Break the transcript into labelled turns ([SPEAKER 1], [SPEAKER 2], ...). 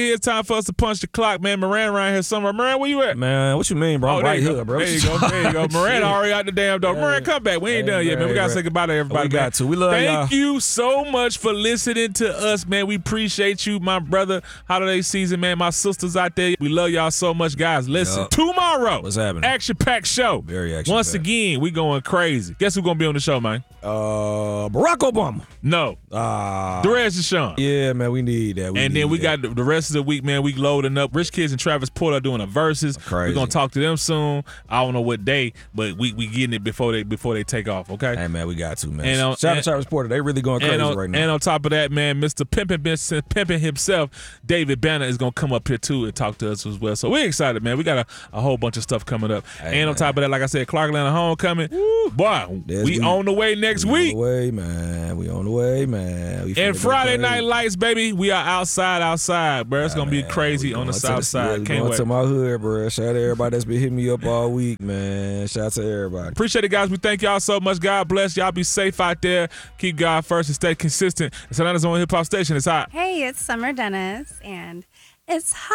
[SPEAKER 1] It's time for us to punch the clock, man. Moran around here somewhere. Moran, where you at?
[SPEAKER 2] Man, what you mean, bro? I'm right here, bro.
[SPEAKER 1] There you go. There you go. Moran already out the damn door. Moran, come back. We ain't done yet, man. We got to say goodbye to everybody.
[SPEAKER 2] We got to. We love y'all.
[SPEAKER 1] Thank you so much for listening to us, man. We appreciate you, my brother. Holiday season, man. My sisters out there. We love y'all so much, guys. Listen, tomorrow.
[SPEAKER 2] What's happening?
[SPEAKER 1] Action-packed show.
[SPEAKER 2] Very action-packed.
[SPEAKER 1] Once again, we going crazy. Guess who's going to be on the show, man?
[SPEAKER 2] Barack Obama.
[SPEAKER 1] No. Derez Deshaun.
[SPEAKER 2] Yeah, man, we need that.
[SPEAKER 1] Then we got the rest of the week, man. We loading up. Rich Kids and Travis Porter are doing a versus.
[SPEAKER 2] Crazy.
[SPEAKER 1] We're gonna talk to them soon. I don't know what day, but we getting it before they take off. Okay.
[SPEAKER 2] Hey man, we got to, man.
[SPEAKER 1] And
[SPEAKER 2] shout out to Travis Porter. They really going crazy right now.
[SPEAKER 1] And on top of that, man, Mr. Pimpin himself, David Banner, is gonna come up here too and talk to us as well. So we're excited, man. We got a whole bunch of stuff coming up.
[SPEAKER 2] Hey,
[SPEAKER 1] and on top of that, like I said, Clark Atlanta homecoming. Woo, boy, we on the way next week.
[SPEAKER 2] On the way, man. We on the way, man.
[SPEAKER 1] And Friday Night Lights, baby, we are outside, bro. It's gonna be crazy on the south side. Can't wait.
[SPEAKER 2] To my hood, bro. Shout out to everybody that's been hitting me up all week, man. Shout out to everybody.
[SPEAKER 1] Appreciate it, guys. We thank y'all so much. God bless. Y'all be safe out there. Keep God first and stay consistent. It's Atlanta's own hip hop station. It's hot.
[SPEAKER 3] Hey, it's Summer Dennis, and it's hot.